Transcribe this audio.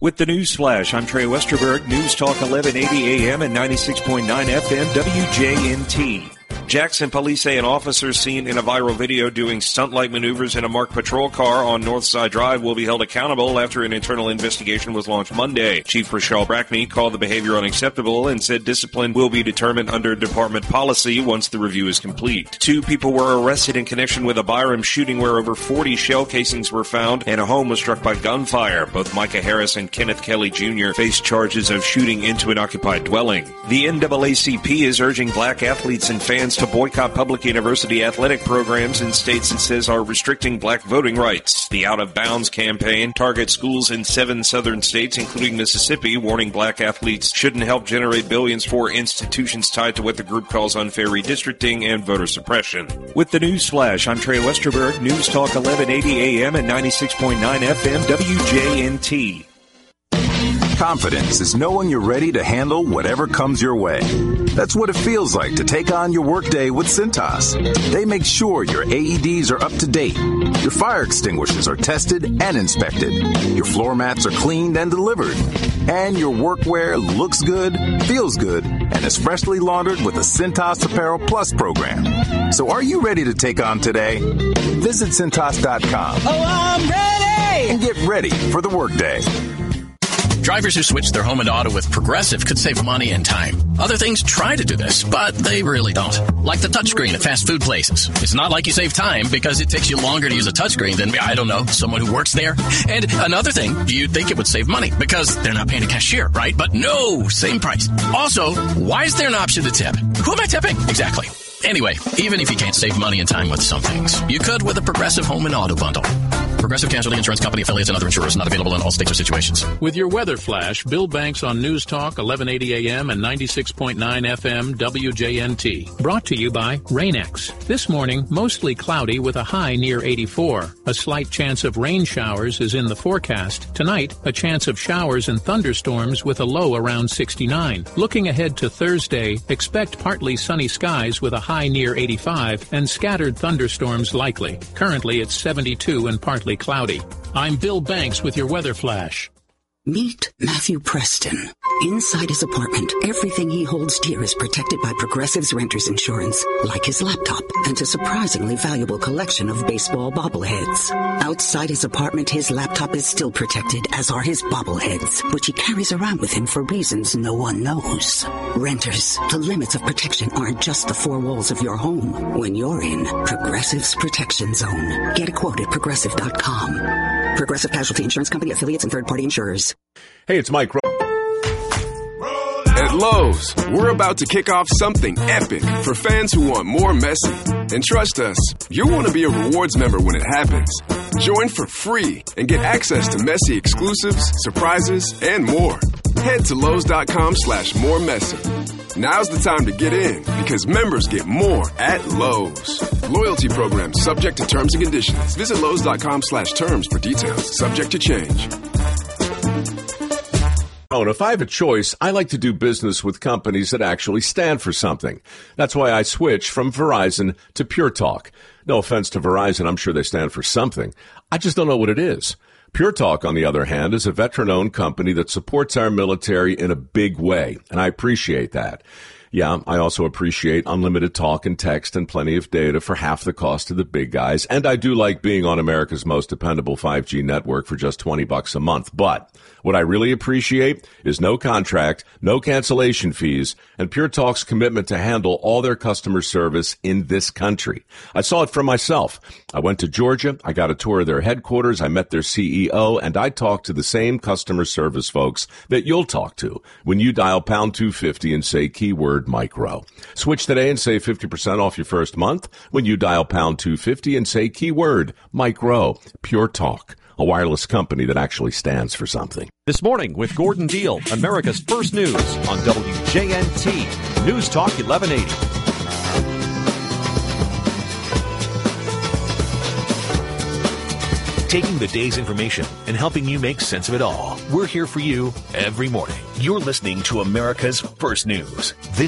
With the News Flash, I'm Trey Westerberg, News Talk 1180 AM and 96.9 FM WJNT. Jackson police say an officer seen in a viral video doing stunt-like maneuvers in a marked patrol car on Northside Drive will be held accountable after an internal investigation was launched Monday. Chief Rochelle Brackney called the behavior unacceptable and said discipline will be determined under department policy once the review is complete. 2 people were arrested in connection with a Byram shooting where over 40 shell casings were found and a home was struck by gunfire. Both Micah Harris and Kenneth Kelly Jr. face charges of shooting into an occupied dwelling. The NAACP is urging black athletes and fans to boycott public university athletic programs in states it says are restricting black voting rights. The Out of Bounds campaign targets schools in 7 southern states, including Mississippi, warning black athletes shouldn't help generate billions for institutions tied to what the group calls unfair redistricting and voter suppression. With the News Flash, I'm Trey Westerberg, News Talk 1180 AM and 96.9 FM WJNT. Confidence is knowing you're ready to handle whatever comes your way. That's what it feels like to take on your workday with Cintas. They make sure your AEDs are up to date, your fire extinguishers are tested and inspected, your floor mats are cleaned and delivered, and your workwear looks good, feels good, and is freshly laundered with the Cintas Apparel Plus program. So are you ready to take on today? Visit Cintas.com. Oh, I'm ready! And get ready for the workday. Drivers who switch their home and auto with Progressive could save money and time. Other things try to do this, but they really don't. Like the touchscreen at fast food places. It's not like you save time because it takes you longer to use a touchscreen than, I don't know, someone who works there. And another thing, you'd think it would save money because they're not paying a cashier, right? But no, same price. Also, why is there an option to tip? Who am I tipping? Exactly. Anyway, even if you can't save money and time with some things, you could with a Progressive home and auto bundle. Progressive Casualty Insurance Company, affiliates, and other insurers. Not available in all states or situations. With your weather flash, Bill Banks on News Talk 1180 AM and 96.9 FM WJNT. Brought to you by Rain-X. This morning, mostly cloudy with a high near 84. A slight chance of rain showers is in the forecast. Tonight, a chance of showers and thunderstorms with a low around 69. Looking ahead to Thursday, expect partly sunny skies with a high near 85 and scattered thunderstorms likely. Currently, it's 72 and partly cloudy. I'm Bill Banks with your weather flash. Meet Matthew Preston. Inside his apartment, everything he holds dear is protected by Progressive's renter's insurance, like his laptop and a surprisingly valuable collection of baseball bobbleheads. Outside his apartment, his laptop is still protected, as are his bobbleheads, which he carries around with him for reasons no one knows. Renters, the limits of protection aren't just the 4 walls of your home. When you're in Progressive's Protection Zone, get a quote at Progressive.com. Progressive Casualty Insurance Company, affiliates, and third-party insurers. Hey, it's Mike. At Lowe's, we're about to kick off something epic for fans who want more Messi. And trust us, you'll want to be a rewards member when it happens. Join for free and get access to Messi exclusives, surprises, and more. Head to Lowe's.com/moremessy. Now's the time to get in because members get more at Lowe's. Loyalty program subject to terms and conditions. Visit Lowe's.com/terms for details. Subject to change. Oh, and if I have a choice, I like to do business with companies that actually stand for something. That's why I switched from Verizon to Pure Talk. No offense to Verizon, I'm sure they stand for something. I just don't know what it is. Pure Talk, on the other hand, is a veteran-owned company that supports our military in a big way, and I appreciate that. Yeah, I also appreciate unlimited talk and text and plenty of data for half the cost of the big guys, and I do like being on America's most dependable 5G network for just $20 a month. But what I really appreciate is no contract, no cancellation fees, and Pure Talk's commitment to handle all their customer service in this country. I saw it for myself. I went to Georgia, I got a tour of their headquarters, I met their CEO, and I talked to the same customer service folks that you'll talk to when you dial pound 250 and say keyword micro. Switch today and save 50% off your first month when you dial pound 250 and say keyword micro. Pure Talk, a wireless company that actually stands for something. This morning with Gordon Deal, America's First News on WJNT, News Talk 1180. Taking the day's information and helping you make sense of it all. We're here for you every morning. You're listening to America's First News. This